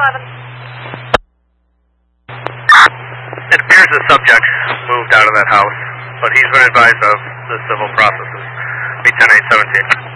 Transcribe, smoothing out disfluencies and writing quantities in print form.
It appears the subject moved out of that house, but he's been advised of the civil processes. Be 10-8-17.